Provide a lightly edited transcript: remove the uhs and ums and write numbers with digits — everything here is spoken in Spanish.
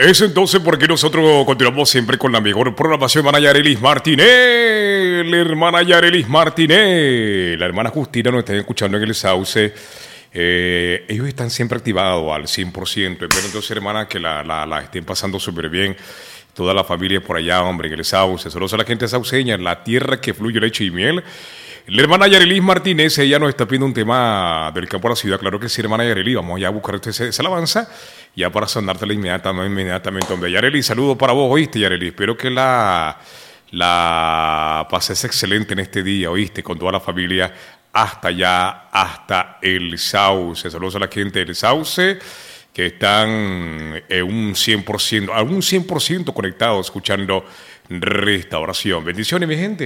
Es entonces porque nosotros continuamos siempre con la mejor programación. Hermana Yarelis Martínez, la hermana Yarelis Martínez, la hermana Justina nos están escuchando en el Sauce. Ellos están siempre activados al 100%. Espero entonces, hermana, que la estén pasando súper bien. Toda la familia por allá, hombre, en el Sauce. Saludos a la gente sauceña, la tierra que fluye leche y miel. La hermana Yarelis Martínez, ella nos está pidiendo un tema del campo a la ciudad. Claro que sí, hermana Yarelis, vamos ya a buscar esa alabanza, ya para sonártela inmediatamente. Hombre, Yarelis, saludos para vos, ¿oíste, Yarelis? Espero que la pases excelente en este día, ¿oíste? Con toda la familia, hasta allá, hasta el Sauce. Saludos a la gente del Sauce, que están un 100% conectados, escuchando Restauración. Bendiciones, mi gente.